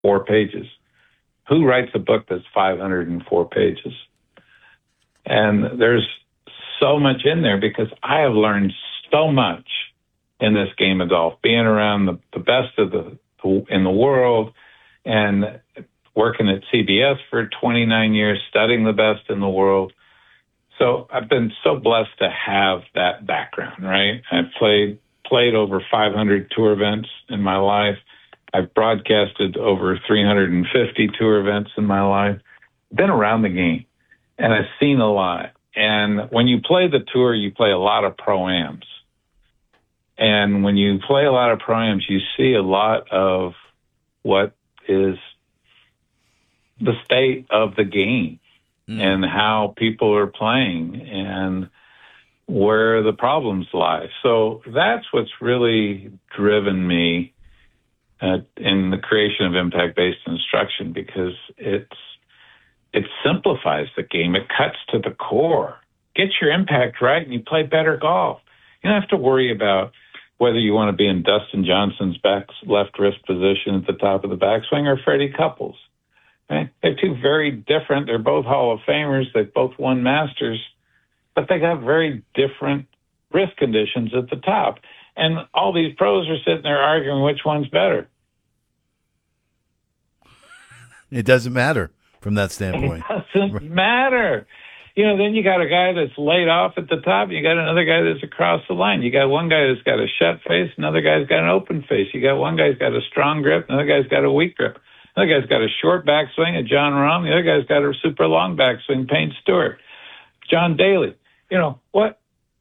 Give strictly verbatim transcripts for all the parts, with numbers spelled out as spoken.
four pages. Who writes a book that's five hundred four pages? And there's so much in there because I have learned so much in this game of golf, being around the, the best of the in the world and working at C B S for twenty-nine years, studying the best in the world. So I've been so blessed to have that background, right? I've played played over five hundred tour events in my life. I've broadcasted over three hundred fifty tour events in my life. Been around the game, and I've seen a lot. And when you play the tour, you play a lot of pro-ams. And when you play a lot of pro-ams, you see a lot of what is the state of the game mm. and how people are playing and where the problems lie. So that's what's really driven me uh, in the creation of impact-based instruction, because it's it simplifies the game. It cuts to the core. Get your impact right and you play better golf. You don't have to worry about whether you want to be in Dustin Johnson's back left wrist position at the top of the backswing or Freddie Couples. Right? They're two very different. They're both Hall of Famers. They've both won Masters, but they got very different wrist conditions at the top. And all these pros are sitting there arguing which one's better. It doesn't matter from that standpoint. It doesn't matter. You know, then you got a guy that's laid off at the top. You got another guy that's across the line. You got one guy that's got a shut face. Another guy's got an open face. You got one guy's got a strong grip. Another guy's got a weak grip. Another guy's got a short backswing, a John Rahm. The other guy's got a super long backswing, Payne Stewart. John Daly. You know, what?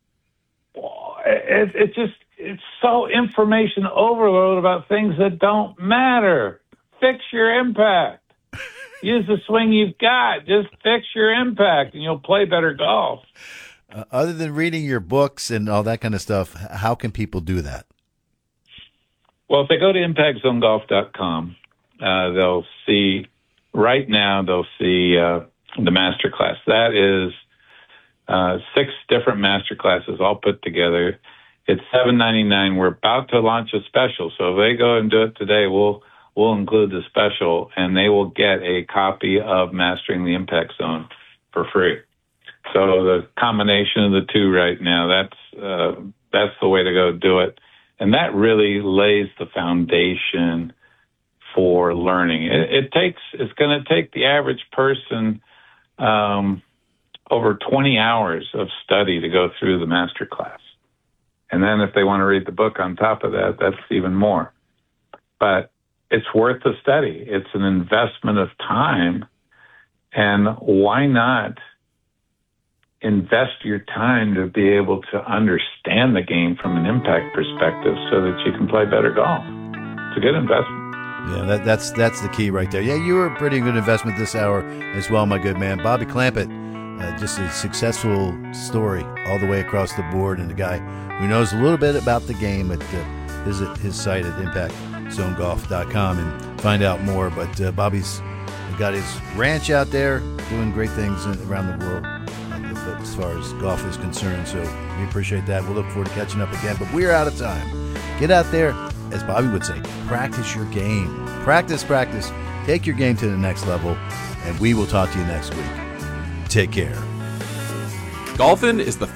It, it just, it's so information overload about things that don't matter. Fix your impact. Use the swing you've got. Just fix your impact, and you'll play better golf. Uh, other than reading your books and all that kind of stuff, how can people do that? Well, if they go to impact zone golf dot com, uh, they'll see, right now, they'll see uh, the masterclass. That is uh, six different masterclasses all put together. It's seven ninety-nine. We're about to launch a special, so if they go and do it today, we'll We'll include the special, and they will get a copy of Mastering the Impact Zone for free. So the combination of the two right now, that's uh, that's the way to go do it. And that really lays the foundation for learning. It, it takes, it's going to take the average person um, over twenty hours of study to go through the master class. And then if they want to read the book on top of that, that's even more. But it's worth the study. It's an investment of time. And why not invest your time to be able to understand the game from an impact perspective so that you can play better golf? It's a good investment. Yeah, that, that's that's the key right there. Yeah, you were a pretty good investment this hour as well, my good man. Bobby Clampett, uh, just a successful story all the way across the board, and a guy who knows a little bit about the game. At uh, visit his site at impact zone golf dot com and find out more. But uh, Bobby's got his ranch out there doing great things around the world uh, as far as golf is concerned. So we appreciate that. We'll look forward to catching up again. But we're out of time. Get out there, as Bobby would say, practice your game. Practice, practice. Take your game to the next level. And we will talk to you next week. Take care. Golfin is the